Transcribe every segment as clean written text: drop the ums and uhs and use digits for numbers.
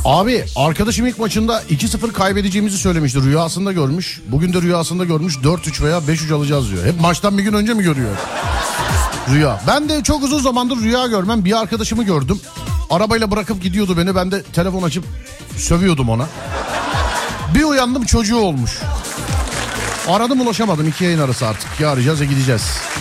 Abi arkadaşım ilk maçında 2-0 kaybedeceğimizi söylemişti. Rüyasında görmüş. Bugün de rüyasında görmüş. 4-3 veya 5-3 alacağız diyor. Hep maçtan bir gün önce mi görüyor? Rüya. Ben de çok uzun zamandır rüya görmem. Bir arkadaşımı gördüm. Arabayla bırakıp gidiyordu beni. Ben de telefon açıp sövüyordum ona. Bir uyandım, çocuğu olmuş. Aradım, ulaşamadım. 2 yayın arası artık. Ya arayacağız ya gideceğiz.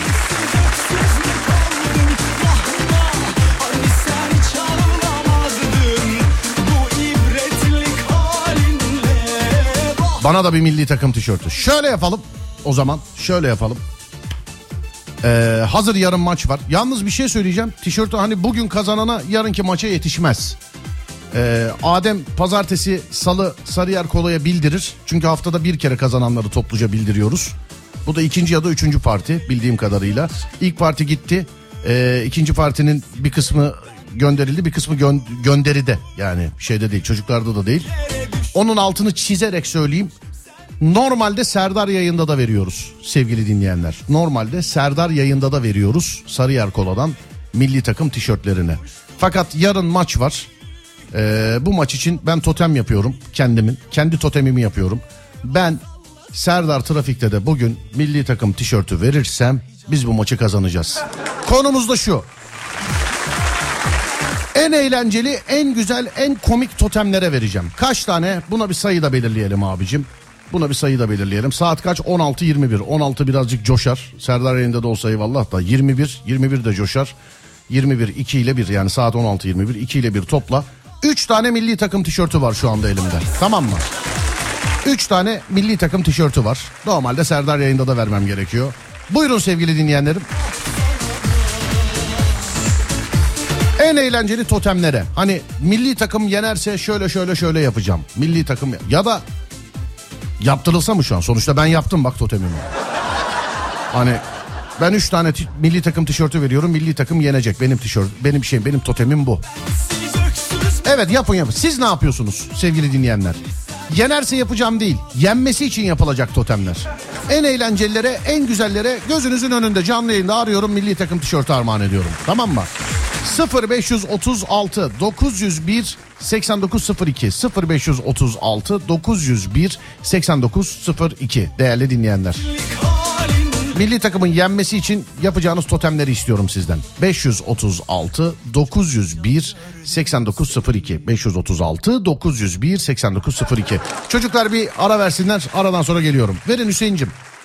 Bana da bir milli takım tişörtü. Şöyle yapalım o zaman. Şöyle yapalım. Hazır yarın maç var. Yalnız bir şey söyleyeceğim. Tişörtü hani bugün kazanana yarınki maça yetişmez. Adem pazartesi, salı Sarıyer Kola'ya bildirir. Çünkü haftada bir kere kazananları topluca bildiriyoruz. Bu da 2. ya da 3. parti bildiğim kadarıyla. İlk parti gitti. 2. partinin bir kısmı gönderildi, bir kısmı gönderide. Yani şeyde değil, çocuklarda da değil. Onun altını çizerek söyleyeyim. Normalde Serdar Yayında da veriyoruz sevgili dinleyenler. Normalde Serdar Yayında da veriyoruz Sarıyer Kola'dan milli takım tişörtlerini. Fakat yarın maç var. Bu maç için ben totem yapıyorum kendi totemimi yapıyorum. Ben Serdar Trafik'te de bugün milli takım tişörtü verirsem biz bu maçı kazanacağız. Konumuz da şu: en eğlenceli, en güzel, en komik totemlere vereceğim. Kaç tane? Buna bir sayı da belirleyelim abicim. Buna bir sayı da belirleyelim. Saat kaç? 16:21. 16 birazcık coşar. Serdar Yayında da olsa eyvallah da 21 de coşar. 21 2 ile 1, yani saat 16:21, 2 ile 1 topla. 3 tane milli takım tişörtü var şu anda elimde. Tamam mı? 3 tane milli takım tişörtü var. Normalde Serdar Yayında da vermem gerekiyor. Buyurun sevgili dinleyenlerim. En eğlenceli totemlere. Hani milli takım yenerse şöyle yapacağım. Milli takım ya da yaptırılsa mı şu an? Sonuçta ben yaptım bak totemimi. Hani ben 3 tane milli takım tişörtü veriyorum. Milli takım yenecek. Benim totemim bu. Evet, yapın. Siz ne yapıyorsunuz sevgili dinleyenler? Yenerse yapacağım değil, yenmesi için yapılacak totemler. En eğlencelilere, en güzellere gözünüzün önünde canlı yayında arıyorum, milli takım tişörtü armağan ediyorum. Tamam mı? 0536 901 8902 0536 901 8902 değerli dinleyenler. Milli takımın yenmesi için yapacağınız totemleri istiyorum sizden. 536 901 8902 536 901 8902. Çocuklar bir ara versinler, aradan sonra geliyorum. Verin Hüseyin'cim.